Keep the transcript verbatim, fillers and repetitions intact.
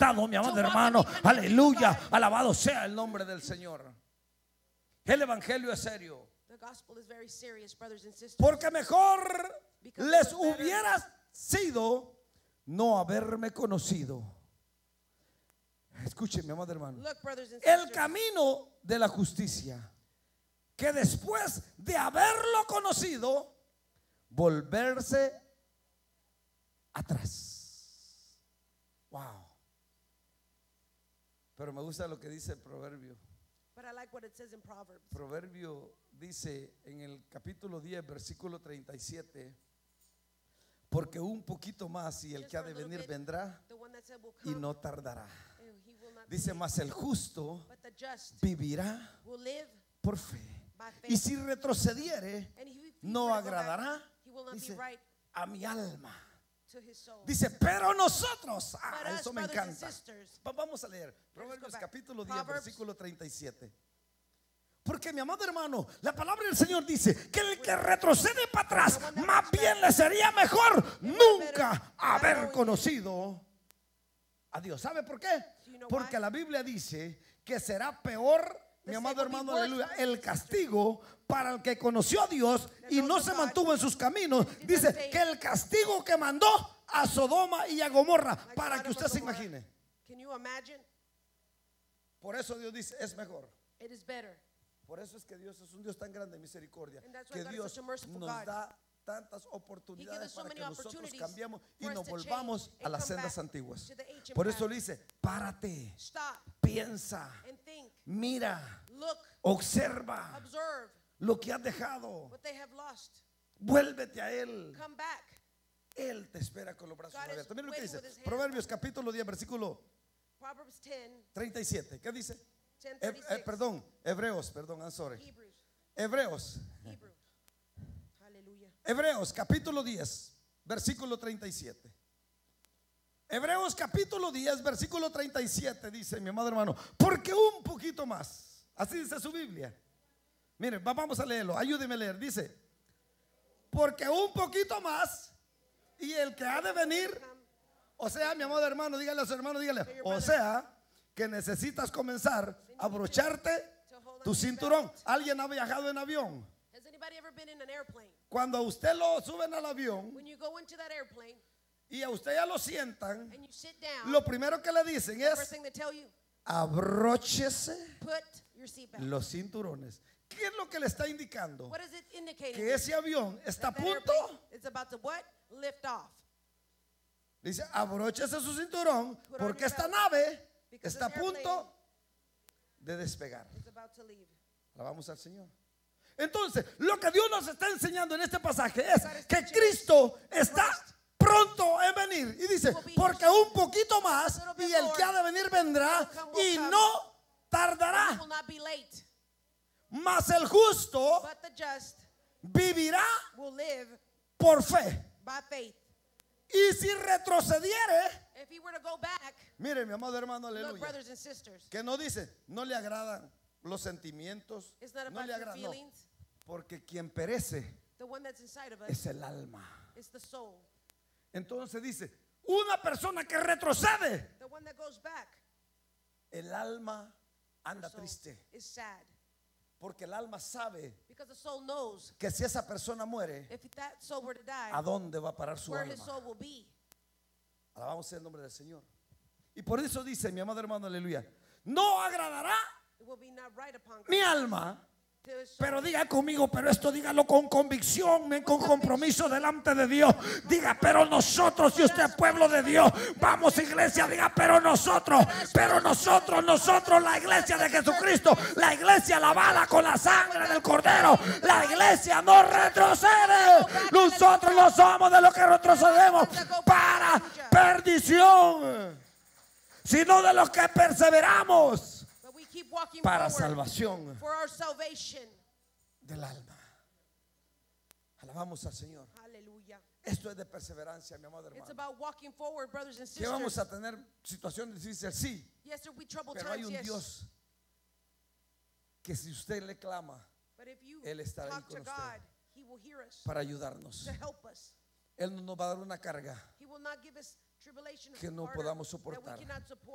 capacitado, mi amado hermano. Aleluya, alabado sea el nombre del Señor. El evangelio es serio. The gospel is very serious, brothers and sisters. Porque mejor les hubiera sido no haberme conocido. Escuchen, mi amado hermano. Look, brothers and El sisters, camino de la justicia, que después de haberlo conocido, volverse atrás. Wow. Pero me gusta lo que dice el proverbio. but I like what it says in Proverbs. Proverbio dice en el capítulo diez, versículo treinta y siete: porque un poquito más y el Just que ha for a de little venir bit, vendrá the one that said will y come, no tardará. and he will not Dice: be mas el justo but the just vivirá will live por fe, by faith. y si retrocediere And he, if he no were to go back, agradará, he will not dice, be right a mi alma. to his soul. Dice: pero nosotros, ah, But us, eso me brothers and encanta. sisters, Va- Vamos a leer go Proverbios back. capítulo diez, Proverbs. versículo treinta y siete. Porque, mi amado hermano, la palabra del Señor dice que el que retrocede para atrás, más bien le sería mejor nunca haber conocido a Dios. ¿Sabe por qué? Porque la Biblia dice que será peor, mi amado hermano, aleluya, el castigo para el que conoció a Dios y no se mantuvo en sus caminos. Dice que el castigo que mandó a Sodoma y a Gomorra, Like para que Sodom usted and se Gomorrah. imagine. Can you imagine? Por eso Dios dice: es mejor. It is better. Por eso es que Dios es un Dios tan grande de misericordia, And that's why que God is Dios such a merciful nos God. da tantas He gives oportunidades us so para many que nosotros opportunities cambiemos y for us nos to volvamos change a and las come sendas back antiguas. to the ancient Por eso path. le dice: párate, Stop piensa, and think. mira, Look, observa observe lo que has dejado, what they have lost. vuélvete a Él. Come back. Él te espera con los brazos God is abiertos. Mira lo que waiting dice with his hands Proverbios capítulo diez, versículo Proverbs ten, treinta y siete. ¿Qué dice? ten Eh, eh, thirty-six. perdón, Hebreos, perdón, I'm sorry. Hebrews. Hebreos, Hebrews. Hallelujah. Hebreos capítulo diez, versículo treinta y siete. Hebreos capítulo diez, versículo treinta y siete dice, mi amado hermano, porque un poquito más, así dice su Biblia. Miren, va- vamos a leerlo, ayúdeme a leer. Dice: porque un poquito más y el que ha de venir, o sea, mi amado hermano, dígale a su hermano, dígale, o sea, que necesitas comenzar a abrocharte tu cinturón. ¿Alguien ha viajado en avión? Has anybody ever been in an airplane? Cuando a usted lo suben al avión When you go into that airplane y a usted ya lo sientan, and you sit down, lo primero que le dicen the first es: thing they tell you, abróchese put your seatbelt. los cinturones. ¿Qué es lo que le está indicando? What is it indicating? Que ese avión está a That that punto. airplane is about to what? Lift off. Dice: abróchese su cinturón, Put on porque your esta belt, nave because está a this airplane punto de despegar. is about to leave. Alabamos al Señor. Entonces, lo que Dios nos está enseñando en este pasaje es que Cristo está pronto en venir. Y dice: porque un poquito más y el que ha de venir vendrá y no He tardará. will not be late, Mas el justo but the just vivirá will live por fe. by faith. Y si retrocediere, If he were to go back, mire, mi amado hermano, look, aleluya, brothers and sisters, que no dice, no le agradan los sentimientos, it's not no about le your agrada, no, feelings. porque quien perece The one that's inside of us es el alma. is the soul. Entonces dice, una persona que retrocede, The one that goes back, el alma the anda soul, triste, is sad. porque el alma sabe Because the soul knows que si esa persona muere, if that soul were to die, ¿a dónde va a parar su where his soul alma? will be. Alabamos el nombre del Señor. Y por eso dice, mi amado hermano, aleluya, no agradará It will be not right upon God. mi alma. To his soul. Pero diga conmigo, pero esto dígalo con convicción, men, con compromiso delante de Dios. Diga, pero nosotros, si usted es pueblo de Dios, vamos, iglesia, diga, pero nosotros, pero nosotros, nosotros, la iglesia de Jesucristo, la iglesia lavada con la sangre del Cordero, la iglesia no retrocede. Nosotros no somos de los que retrocedemos para perdición, sino de los que perseveramos But we keep walking para forward salvación for our salvation. del alma. Alabamos al Señor. Hallelujah. Esto es de perseverancia, mi amado It's hermano. about walking forward, brothers and Que vamos sisters. a tener situaciones difíciles, sí, Yes, there will be troubled pero hay times, un yes. Dios que si usted le clama But if you Él estará ahí talk con to usted God, He will hear us para ayudarnos. to help us. Él no nos va a dar una carga He will not give us tribulation que no harder podamos that we soportar. cannot support.